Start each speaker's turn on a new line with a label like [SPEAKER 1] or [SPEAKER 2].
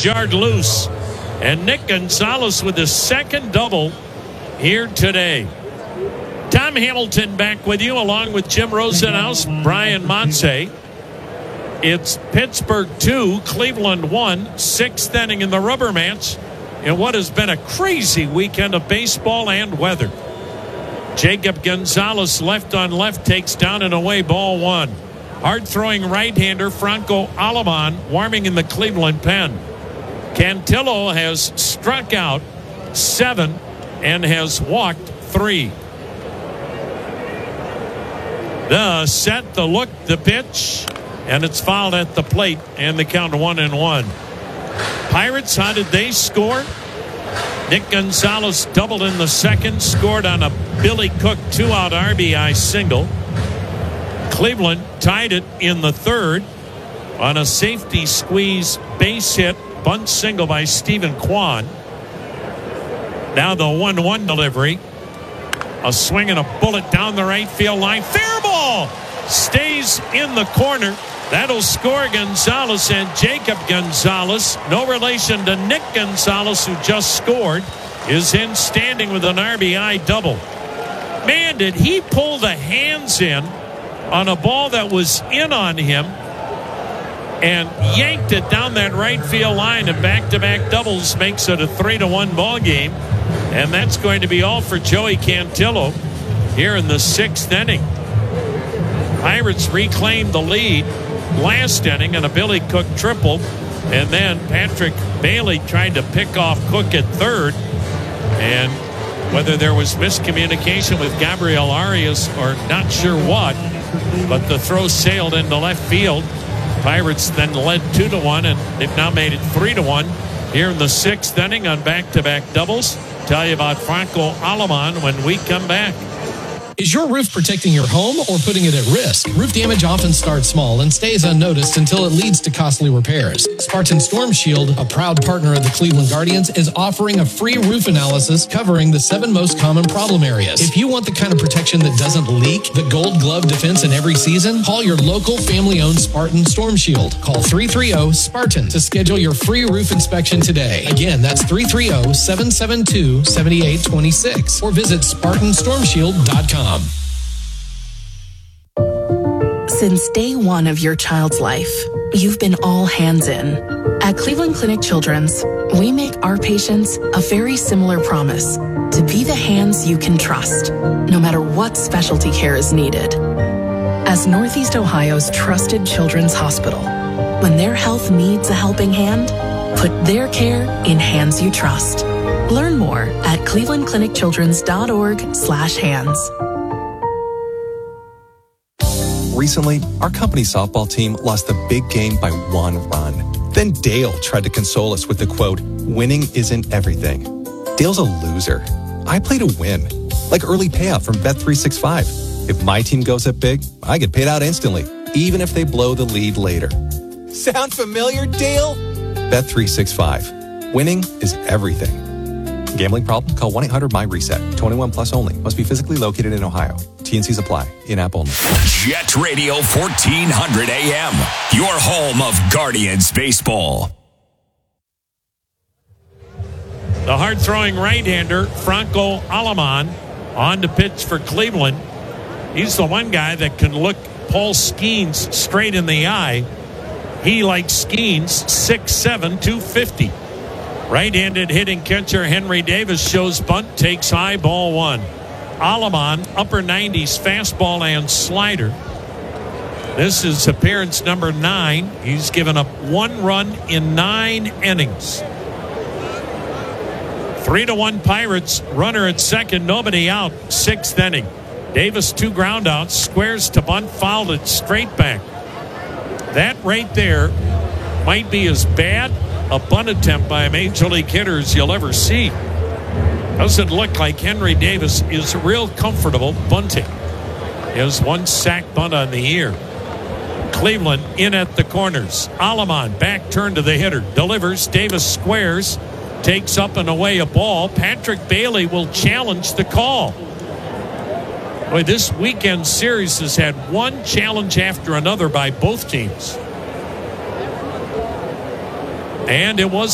[SPEAKER 1] jarred loose. And Nick Gonzalez with his second double here today. Tom Hamilton back with you along with Jim Rosenhaus, Brian Montse. It's Pittsburgh 2, Cleveland 1, sixth inning in the rubber match in what has been a crazy weekend of baseball and weather. Jacob Gonzalez left on left takes down and away ball one. Hard-throwing right-hander Franco Aleman warming in the Cleveland pen. Cantillo has struck out 7 and has walked 3. The set, the look, the pitch, and it's fouled at the plate, and the count 1-1. Pirates, how did they score? Nick Gonzalez doubled in the second, scored on a Billy Cook 2-out RBI single. Cleveland tied it in the third on a safety squeeze base hit bunt single by Stephen Kwan. Now the 1-1 delivery. A swing and a bullet down the right field line. Fair ball! Stays in the corner. That'll score Gonzalez, and Jacob Gonzalez, no relation to Nick Gonzalez, who just scored, is in standing with an RBI double. Man, did he pull the hands in on a ball that was in on him and yanked it down that right field line, and back-to-back doubles makes it a 3-1 ball game. And that's going to be all for Joey Cantillo here in the sixth inning. Pirates reclaimed the lead last inning in a Billy Cook triple, and then Patrick Bailey tried to pick off Cook at third, and whether there was miscommunication with Gabriel Arias or not sure what, but the throw sailed into left field. Pirates then led 2-1, and they've now made it 3-1 here in the sixth inning on back-to-back doubles. Tell you about Franco Aleman when we come back.
[SPEAKER 2] Is your roof protecting your home or putting it at risk? Roof damage often starts small and stays unnoticed until it leads to costly repairs. Spartan Storm Shield, a proud partner of the Cleveland Guardians, is offering a free roof analysis covering the 7 most common problem areas. If you want the kind of protection that doesn't leak, the Gold Glove defense in every season, call your local family-owned Spartan Storm Shield. Call 330-SPARTAN to schedule your free roof inspection today. Again, that's 330-772-7826 or visit SpartanStormShield.com.
[SPEAKER 3] Since day one of your child's life, you've been all hands in. At Cleveland Clinic Children's, we make our patients a very similar promise to be the hands you can trust, no matter what specialty care is needed. As Northeast Ohio's trusted children's hospital, when their health needs a helping hand, put their care in hands you trust. Learn more at clevelandclinicchildrens.org/hands.
[SPEAKER 4] Recently, our company softball team lost the big game by 1 run. Then Dale tried to console us with the quote, "Winning isn't everything." Dale's a loser. I play to win, like early payout from Bet365. If my team goes up big, I get paid out instantly, even if they blow the lead later. Sound familiar, Dale? Bet365. Winning is everything. Gambling problem? Call 1-800-MY-RESET. 21 plus only. Must be physically located in Ohio. T&Cs apply. In-app only.
[SPEAKER 5] Jet Radio 1400 AM. Your home of Guardians baseball.
[SPEAKER 1] The hard-throwing right-hander, Franco Aleman, on to pitch for Cleveland. He's the one guy that can look Paul Skeens straight in the eye. He, like Skeens, 6'7", 250. Right-handed hitting catcher Henry Davis shows bunt, takes high, ball one. Aleman, upper 90s fastball and slider. This is appearance number 9. He's given up 1 run in 9 innings. 3-1 Pirates. Runner at second, nobody out. 6th inning. Davis 2 ground outs, squares to bunt, fouled it straight back. That right there might be as bad a bunt attempt by a major league hitter as you'll ever see. Doesn't look like Henry Davis is real comfortable bunting. He has 1 sack bunt on the year. Cleveland in at the corners. Aleman back turn to the hitter. Delivers. Davis squares. Takes up and away a ball. Patrick Bailey will challenge the call. Boy, this weekend series has had one challenge after another by both teams. And it was